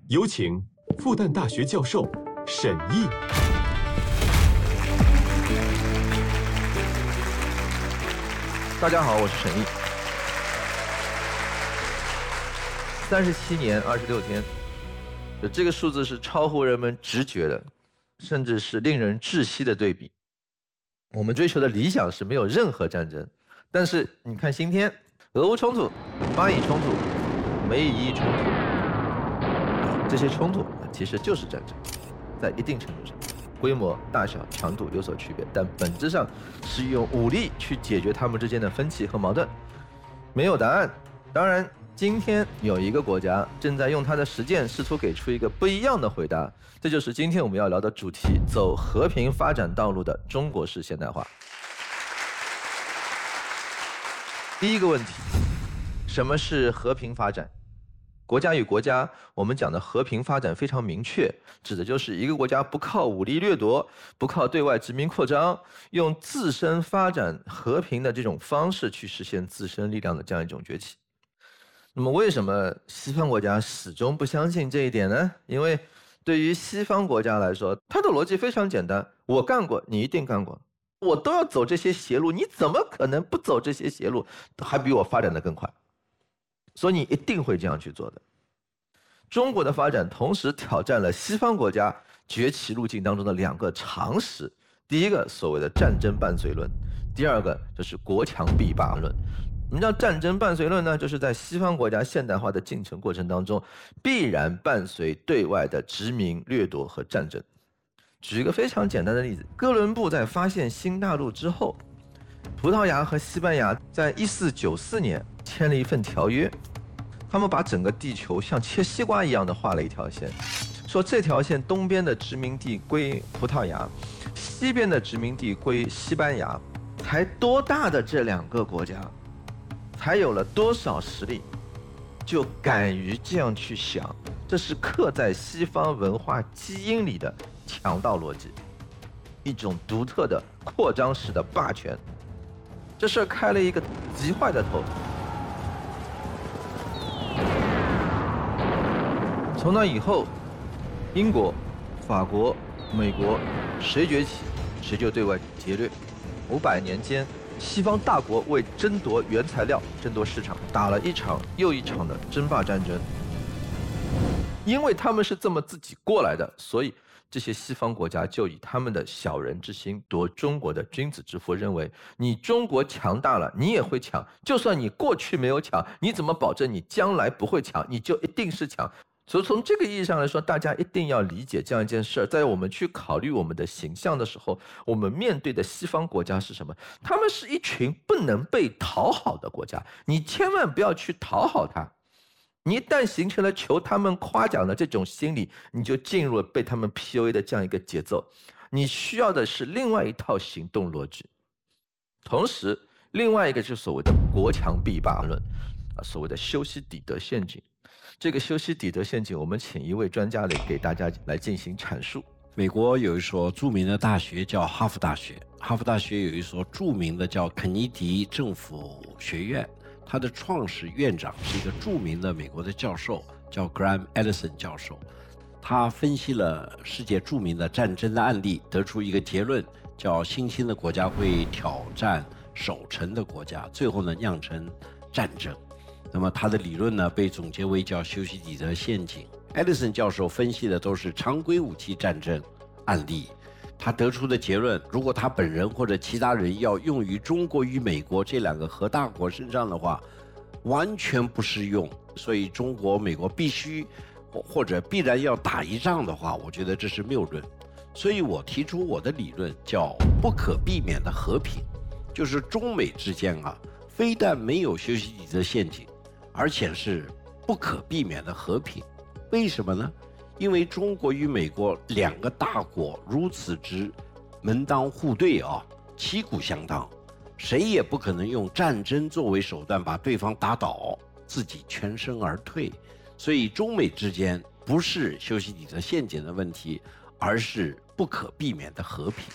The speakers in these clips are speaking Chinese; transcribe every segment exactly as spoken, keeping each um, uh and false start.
有请复旦大学教授沈毅。 大家好，我是沈毅。三十七年二十六天，这个数字是超乎人们直觉的，甚至是令人窒息的对比。我们追求的理想是没有任何战争，但是你看今天，俄乌冲突、巴以冲突、美以伊冲突，这些冲突其实就是战争，在一定程度上，规模、大小、强度有所区别，但本质上是用武力去解决他们之间的分歧和矛盾。没有答案。当然，今天有一个国家正在用它的实践试图给出一个不一样的回答，这就是今天我们要聊的主题：走和平发展道路的中国式现代化。第一个问题，什么是和平发展？国家与国家，我们讲的和平发展非常明确，指的就是一个国家不靠武力掠夺，不靠对外殖民扩张，用自身发展和平的这种方式去实现自身力量的这样一种崛起。那么为什么西方国家始终不相信这一点呢？因为对于西方国家来说，它的逻辑非常简单，我干过，你一定干过，我都要走这些邪路，你怎么可能不走这些邪路，还比我发展得更快？所以你一定会这样去做的。中国的发展同时挑战了西方国家崛起路径当中的两个常识，第一个所谓的战争伴随论，第二个就是国强必霸论。什么叫战争伴随论呢？就是在西方国家现代化的进程过程当中，必然伴随对外的殖民、掠夺和战争。举一个非常简单的例子，哥伦布在发现新大陆之后，葡萄牙和西班牙在一四九四年签了一份条约，他们把整个地球像切西瓜一样的画了一条线，说这条线东边的殖民地归葡萄牙，西边的殖民地归西班牙。才多大的这两个国家，才有了多少实力，就敢于这样去想，这是刻在西方文化基因里的强盗逻辑，一种独特的扩张式的霸权。这事儿开了一个极坏的头。从那以后，英国、法国、美国谁崛起，谁就对外劫掠。五百年间，西方大国为争夺原材料、争夺市场，打了一场又一场的争霸战争。因为他们是这么自己过来的，所以这些西方国家就以他们的小人之心夺中国的君子之腹，认为你中国强大了，你也会抢，就算你过去没有抢，你怎么保证你将来不会抢？你就一定是抢。所以从这个意义上来说，大家一定要理解这样一件事儿，在我们去考虑我们的形象的时候，我们面对的西方国家是什么？他们是一群不能被讨好的国家，你千万不要去讨好他。你一旦形成了求他们夸奖的这种心理，你就进入了被他们 P U A 的这样一个节奏。你需要的是另外一套行动逻辑。同时，另外一个就是所谓的国强必霸论，啊，所谓的修昔底德陷阱。这个修昔底德陷阱，我们请一位专家来给大家来进行阐述。 美国有一所著名的大学叫哈佛大学，哈佛大学有一所著名的叫肯尼迪政府学院，它的创始院长是一个著名的美国的教授，叫 Graham Allison 教授。他分析了世界著名的战争的案例，得出一个结论，叫新兴的国家会挑战守成的国家，最后呢酿成战争。那么他的理论呢，被总结为叫修昔底德陷阱。艾利森教授分析的都是常规武器战争案例，他得出的结论，如果他本人或者其他人要用于中国与美国这两个核大国身上的话，完全不适用。所以中国、美国必须或者必然要打一仗的话，我觉得这是谬论。所以我提出我的理论叫不可避免的和平，就是中美之间啊，非但没有修昔底德陷阱，而且是不可避免的和平。为什么呢？因为中国与美国两个大国如此之门当户对啊，旗鼓相当，谁也不可能用战争作为手段把对方打倒，自己全身而退。所以中美之间不是修昔底德陷阱的问题，而是不可避免的和平。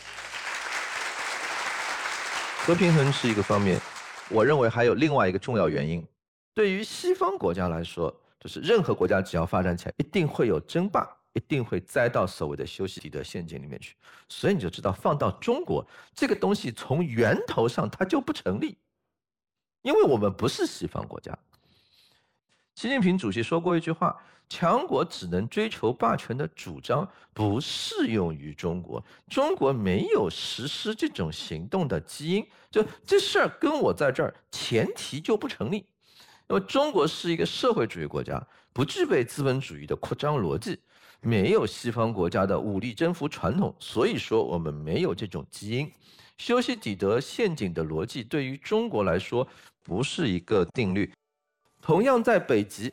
和平衡是一个方面，我认为还有另外一个重要原因。对于西方国家来说， 就是任何国家只要发展起来，一定会有争霸，一定会栽到所谓的修昔底德陷阱里面去。所以你就知道，放到中国这个东西从源头上它就不成立，因为我们不是西方国家。习近平主席说过一句话：强国只能追求霸权的主张不适用于中国，中国没有实施这种行动的基因，就这事儿跟我在这儿前提就不成立。因为中国是一个社会主义国家，不具备资本主义的扩张逻辑，没有西方国家的武力征服传统，所以说我们没有这种基因。修昔底德陷阱的逻辑对于中国来说不是一个定律。同样在北极，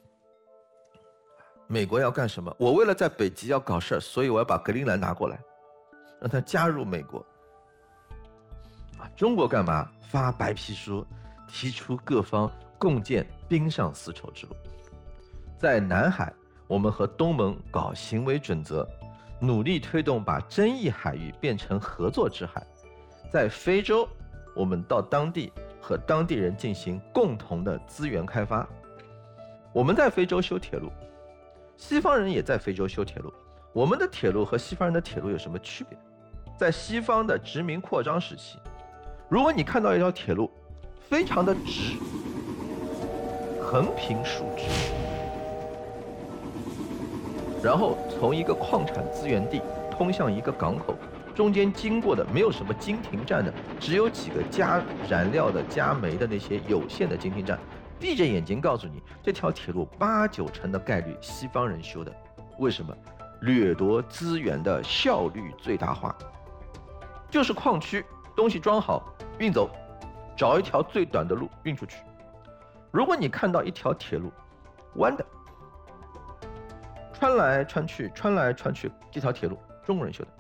美国要干什么？我为了在北极要搞事儿，所以我要把格陵兰拿过来，让它加入美国。啊，中国干嘛？发白皮书，提出各方共建冰上丝绸之路。在南海，我们和东盟搞行为准则，努力推动把争议海域变成合作之海。在非洲，我们到当地和当地人进行共同的资源开发。我们在非洲修铁路，西方人也在非洲修铁路。我们的铁路和西方人的铁路有什么区别？在西方的殖民扩张时期，如果你看到一条铁路非常的直，横平竖直，然后从一个矿产资源地通向一个港口，中间经过的没有什么经停站的，只有几个加燃料的、加煤的那些有限的经停站。闭着眼睛告诉你，这条铁路八九成的概率西方人修的。为什么？掠夺资源的效率最大化，就是矿区东西装好运走，找一条最短的路运出去。如果你看到一条铁路弯的，穿来穿去穿来穿去，这条铁路中国人修的。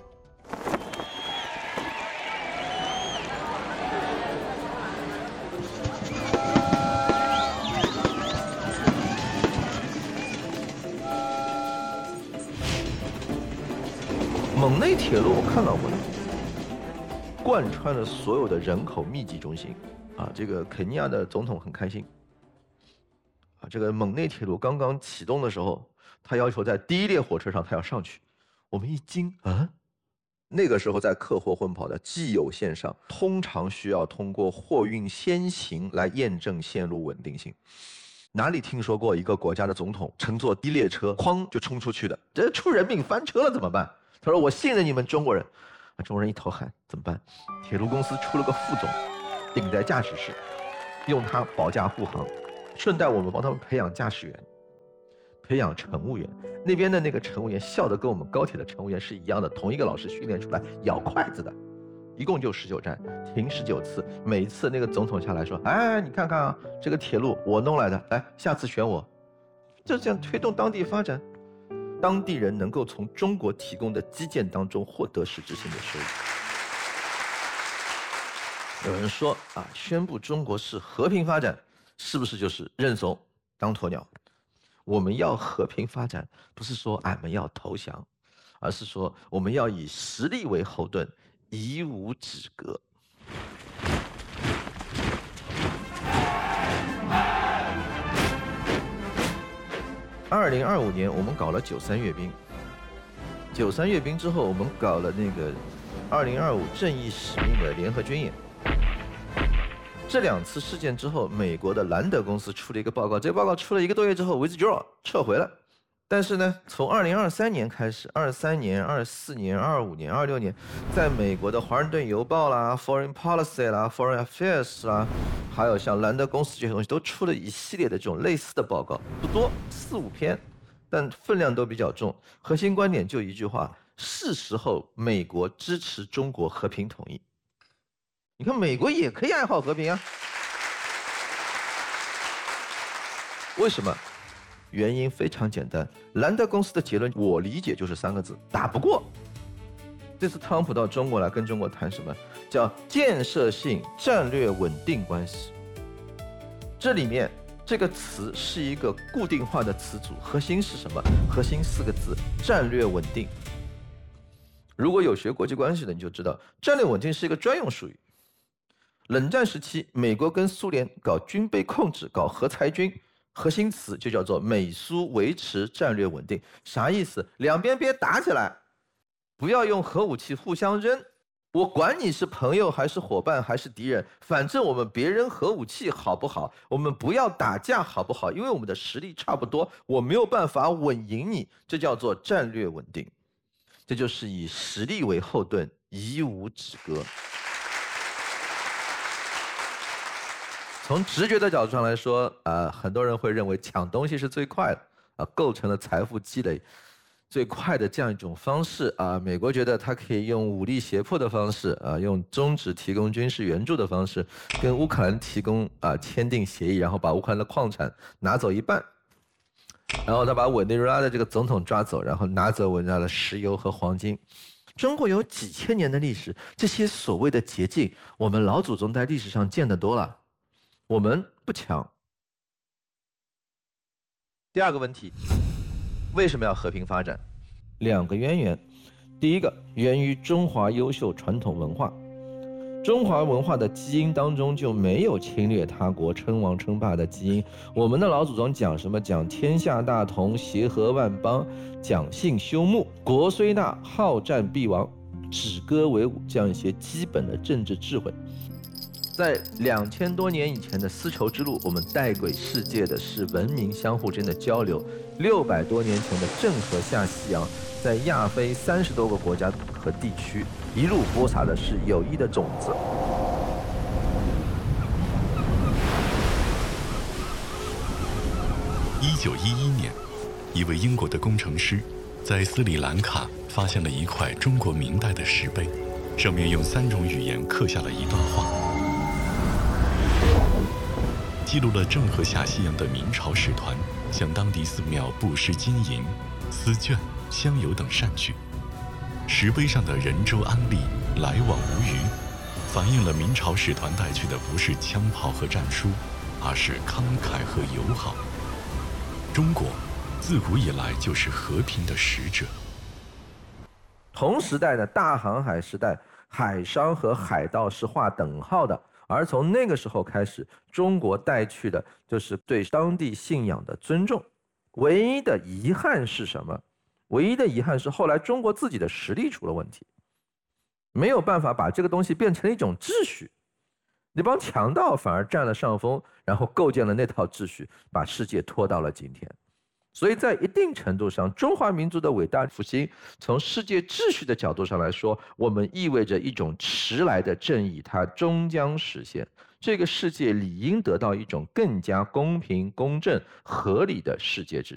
蒙内铁路我看到过的，贯穿了所有的人口密集中心啊，这个肯尼亚的总统很开心啊。这个蒙内铁路刚刚启动的时候，他要求在第一列火车上他要上去，我们一惊啊，那个时候在客货混跑的既有线上，通常需要通过货运先行来验证线路稳定性。哪里听说过一个国家的总统乘坐第一列车哐就冲出去的？这出人命翻车了怎么办？他说我信任你们中国人。中国人一头汗，怎么办？铁路公司出了个副总，顶在驾驶室，用他保驾护航，顺带我们帮他们培养驾驶员，培养乘务员。那边的那个乘务员笑得跟我们高铁的乘务员是一样的，同一个老师训练出来咬筷子的，一共就十九站，停十九次，每一次那个总统下来说：“哎，你看看啊，这个铁路我弄来的，来，下次选我。”就这样推动当地发展。当地人能够从中国提供的基建当中获得实质性的收益。有人说啊，宣布中国是和平发展，是不是就是认怂当鸵鸟？我们要和平发展，不是说俺们要投降，而是说我们要以实力为后盾，以武止戈。二零二五年我们搞了九三阅兵，九三阅兵之后，我们搞了那个二零二五正义使命的联合军演。这两次事件之后，美国的兰德公司出了一个报告，这个报告出了一个多月之后 withdraw 撤回了。但是呢，从二零二三年开始，二三年、二四年、二五年、二六年，在美国的《华盛顿邮报》啦、Foreign Policy 啦、Foreign Affairs 啦，还有像兰德公司这些东西，都出了一系列的这种类似的报告，不多，四五篇，但分量都比较重。核心观点就一句话：是时候美国支持中国和平统一。你看，美国也可以爱好和平啊。为什么？原因非常简单，兰德公司的结论我理解就是三个字：打不过。这次特朗普到中国来跟中国谈什么？叫建设性战略稳定关系。这里面这个词是一个固定化的词组，核心是什么？核心四个字：战略稳定。如果有学国际关系的，你就知道战略稳定是一个专用术语。冷战时期，美国跟苏联搞军备控制，搞核裁军， 核心词就叫做美苏维持战略稳定。啥意思？两边别打起来，不要用核武器互相扔。我管你是朋友还是伙伴还是敌人，反正我们别扔核武器好不好？我们不要打架好不好？因为我们的实力差不多，我没有办法稳赢你，这叫做战略稳定。这就是以实力为后盾，以武止戈。从直觉的角度上来说，呃，很多人会认为抢东西是最快的，啊、呃，构成了财富积累最快的这样一种方式啊、呃。美国觉得它可以用武力胁迫的方式啊、呃，用终止提供军事援助的方式，跟乌克兰提供啊、呃、签订协议，然后把乌克兰的矿产拿走一半，然后他把委内瑞拉的这个总统抓走，然后拿走委内瑞拉的石油和黄金。中国有几千年的历史，这些所谓的捷径，我们老祖宗在历史上见得多了。我们不抢。第二个问题，为什么要和平发展？两个渊源。第一个，源于中华优秀传统文化。中华文化的基因当中就没有侵略他国、称王称霸的基因。我们的老祖宗讲什么？讲天下大同，协和万邦，讲信修睦，国虽大，好战必亡，止戈为武，这样一些基本的政治智慧。在两千多年以前的丝绸之路，我们带给世界的是文明相互之间的交流；六百多年前的郑和下西洋，在亚非三十多个国家和地区，一路播撒的是友谊的种子。 一九一一年，一位英国的工程师在斯里兰卡发现了一块中国明代的石碑，上面用三种语言刻下了一段话，记录了郑和下西洋的明朝使团向当地寺庙布施金银、丝绢、香油等善举。石碑上的人舟安利，来往无虞，反映了明朝使团带去的不是枪炮和战书，而是慷慨和友好。中国自古以来就是和平的使者。 同时代的大航海时代，海商和海盗是划等号的。而从那个时候开始，中国带去的就是对当地信仰的尊重。唯一的遗憾是什么？唯一的遗憾是后来中国自己的实力出了问题，没有办法把这个东西变成一种秩序。那帮强盗反而占了上风，然后构建了那套秩序，把世界拖到了今天。所以在一定程度上，中华民族的伟大复兴，从世界秩序的角度上来说，我们意味着一种迟来的正义，它终将实现。这个世界理应得到一种更加公平、公正、合理的世界秩序。